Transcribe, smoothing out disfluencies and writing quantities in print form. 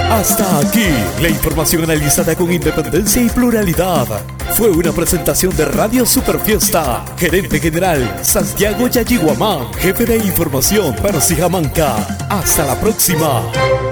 Hasta aquí, la información analizada con independencia y pluralidad. Fue una presentación de Radio Superfiesta. Gerente General, Santiago Yayiguamán. Jefe de Información, Percy Jamanca. Hasta la próxima.